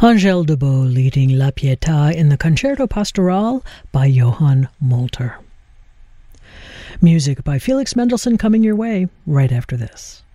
Angèle Debow leading La Pietà in the Concerto Pastoral by Johann Molter. Music by Felix Mendelssohn coming your way right after this.